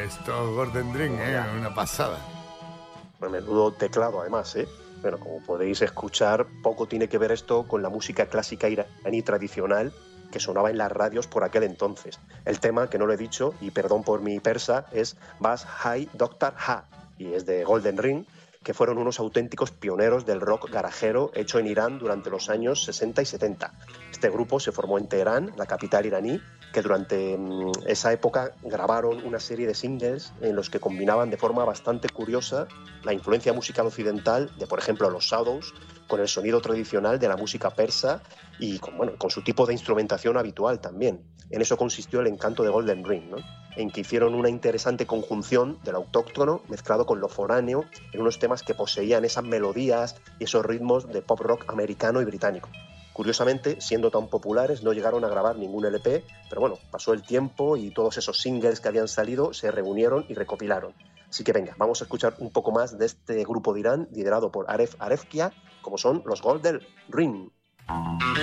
esto, Golden Dream, una pasada. Menudo teclado, además, ¿eh? Bueno, como podéis escuchar, poco tiene que ver esto con la música clásica iraní tradicional que sonaba en las radios por aquel entonces. El tema, que no lo he dicho, y perdón por mi persa, es Bas Hai Doctor Ha, y es de Golden Ring, que fueron unos auténticos pioneros del rock garajero hecho en Irán durante los años 60 y 70. Este grupo se formó en Teherán, la capital iraní, que durante esa época grabaron una serie de singles en los que combinaban de forma bastante curiosa la influencia musical occidental de, por ejemplo, los Shadows, con el sonido tradicional de la música persa y con su tipo de instrumentación habitual también. En eso consistió el encanto de Golden Ring, ¿no? En que hicieron una interesante conjunción del autóctono mezclado con lo foráneo en unos temas que poseían esas melodías y esos ritmos de pop rock americano y británico. Curiosamente, siendo tan populares, no llegaron a grabar ningún LP, pero bueno, pasó el tiempo y todos esos singles que habían salido se reunieron y recopilaron. Así que venga, vamos a escuchar un poco más de este grupo de Irán liderado por Aref Arefkia, como son los Golden Ring.